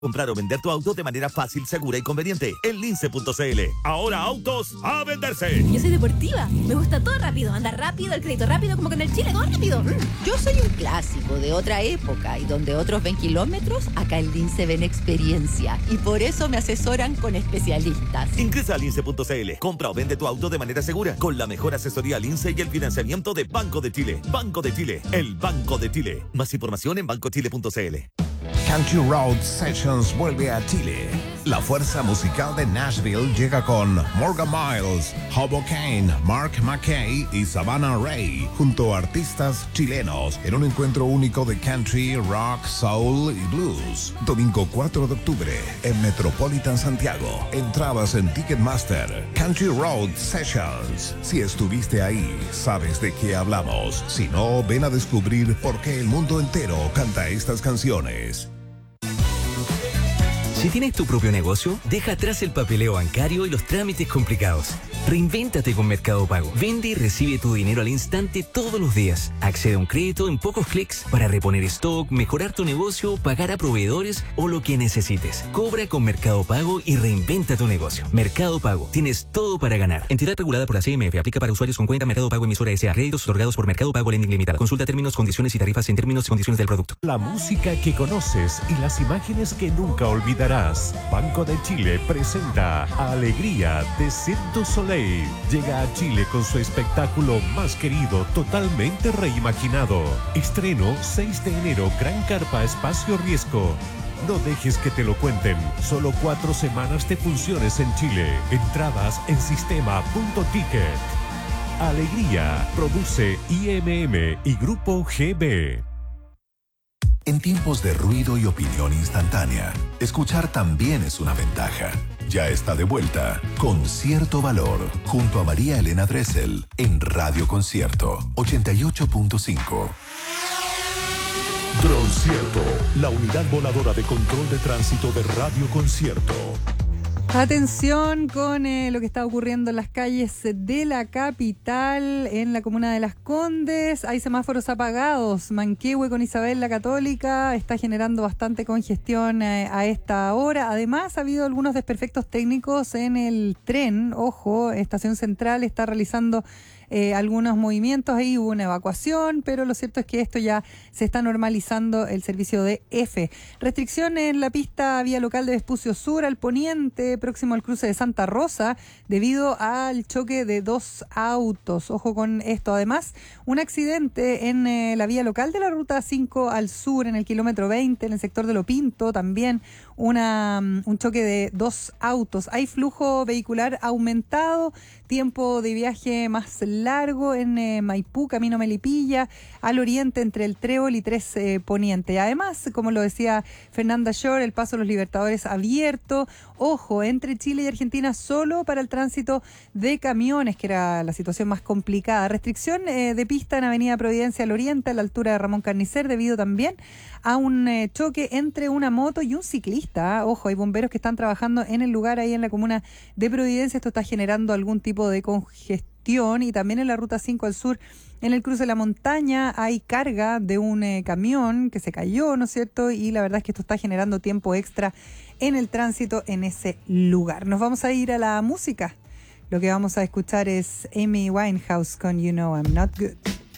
Comprar o vender tu auto de manera fácil, segura y conveniente en lince.cl. Ahora autos a venderse. Yo soy deportiva. Me gusta todo rápido. Andar rápido, el crédito rápido, como con el Chile, todo rápido. Yo soy un clásico de otra época y donde otros ven kilómetros, acá en Lince ven experiencia. Y por eso me asesoran con especialistas. Ingresa a lince.cl. Compra o vende tu auto de manera segura con la mejor asesoría Lince y el financiamiento de Banco de Chile. Banco de Chile, el Banco de Chile. Más información en bancochile.cl. Country Road Sessions vuelve a Chile. La fuerza musical de Nashville llega con Morgan Miles, Hobo Kane, Mark McKay y Savannah Ray, junto a artistas chilenos, en un encuentro único de country, rock, soul y blues. Domingo 4 de octubre en Metropolitan Santiago. Entradas en Ticketmaster. Country Road Sessions. Si estuviste ahí, sabes de qué hablamos. Si no, ven a descubrir por qué el mundo entero canta estas canciones. Si tienes tu propio negocio, deja atrás el papeleo bancario y los trámites complicados. Reinvéntate con Mercado Pago. Vende y recibe tu dinero al instante todos los días. Accede a un crédito en pocos clics para reponer stock, mejorar tu negocio, pagar a proveedores o lo que necesites. Cobra con Mercado Pago y reinventa tu negocio. Mercado Pago. Tienes todo para ganar. Entidad regulada por la CMF. Aplica para usuarios con cuenta Mercado Pago emisora S.A. Créditos otorgados por Mercado Pago Lending Limitada. Consulta términos, condiciones y tarifas en términos y condiciones del producto. La música que conoces y las imágenes que nunca olvidarás. Banco de Chile presenta Alegría de Cirque du Soleil. Llega a Chile con su espectáculo más querido, totalmente reimaginado. Estreno 6 de enero, Gran Carpa Espacio Riesgo. No dejes que te lo cuenten. Solo 4 semanas de funciones en Chile. Entradas en sistema.ticket. Alegría. Produce IMM y Grupo GB. En tiempos de ruido y opinión instantánea, escuchar también es una ventaja. Ya está de vuelta Concierto Valor, junto a María Elena Dressel, en Radio Concierto 88.5. Droncierto, la unidad voladora de control de tránsito de Radio Concierto. Atención con lo que está ocurriendo en las calles de la capital, en la comuna de Las Condes. Hay semáforos apagados. Manquehue con Isabel la Católica está generando bastante congestión a esta hora. Además, ha habido algunos desperfectos técnicos en el tren. Ojo, Estación Central está realizando algunos movimientos. Ahí hubo una evacuación, pero lo cierto es que esto ya se está normalizando el servicio de F. Restricción en la pista vía local de Vespucio Sur al poniente, próximo al cruce de Santa Rosa, debido al choque de 2 autos. Ojo con esto. Además, un accidente en la vía local de la ruta 5 al sur, en el kilómetro 20, en el sector de Lo Pinto, también un choque de 2 autos. Hay flujo vehicular aumentado, tiempo de viaje más largo en Maipú, camino Melipilla, al oriente entre el Trébol y 3 Poniente. Además, como lo decía Fernanda Shore, el paso a los Libertadores abierto. Ojo, entre Chile y Argentina solo para el tránsito de camiones, que era la situación más complicada. Restricción de pista en Avenida Providencia al oriente, a la altura de Ramón Carnicer, debido también a un choque entre una moto y un ciclista. Ojo, hay bomberos que están trabajando en el lugar ahí en la comuna de Providencia. Esto está generando algún tipo de congestión. Y también en la ruta 5 al sur, en el cruce de la montaña, hay carga de un camión que se cayó, ¿no es cierto? Y la verdad es que esto está generando tiempo extra en el tránsito en ese lugar. Nos vamos a ir a la música. Lo que vamos a escuchar es Amy Winehouse con You Know I'm Not Good.